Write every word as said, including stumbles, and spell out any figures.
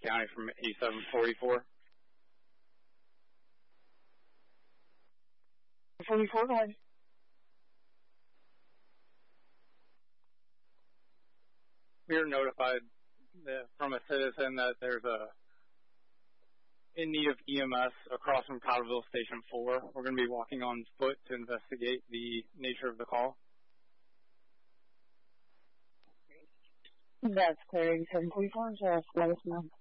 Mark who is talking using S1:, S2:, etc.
S1: County from eighty-seven forty-four.
S2: forty-four, go ahead.
S1: We were notified that, from a citizen that there's a in need of E M S across from Cotterville Station four. We're going to be walking on foot to investigate the nature of the call.
S2: That's clear, eighty-seven forty-four, so let us know.